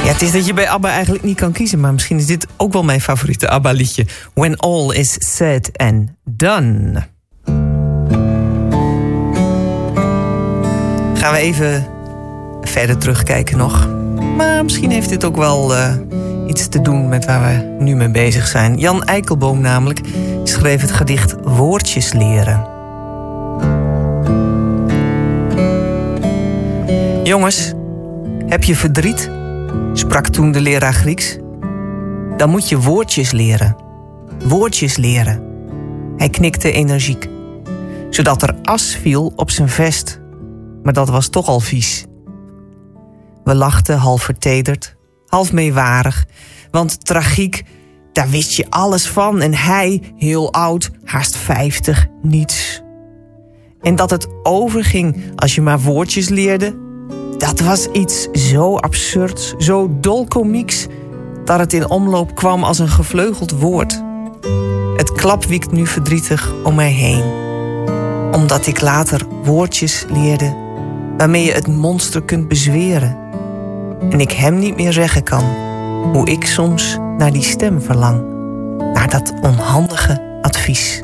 Ja, het is dat je bij ABBA eigenlijk niet kan kiezen, maar misschien is dit ook wel mijn favoriete ABBA-liedje. When All Is Said and Done. Gaan we even verder terugkijken nog. Maar misschien heeft dit ook wel iets te doen met waar we nu mee bezig zijn. Jan Eikelboom namelijk schreef het gedicht Woordjes leren. Jongens, heb je verdriet? Sprak toen de leraar Grieks. Dan moet je woordjes leren. Woordjes leren. Hij knikte energiek, zodat er as viel op zijn vest. Maar dat was toch al vies. We lachten half vertederd, half meewarig. Want tragiek, daar wist je alles van. En hij, heel oud, haast 50, niets. En dat het overging als je maar woordjes leerde, dat was iets zo absurds, zo dolkomieks, dat het in omloop kwam als een gevleugeld woord. Het klapwiekt nu verdrietig om mij heen, omdat ik later woordjes leerde waarmee je het monster kunt bezweren. En ik hem niet meer zeggen kan hoe ik soms naar die stem verlang, naar dat onhandige advies.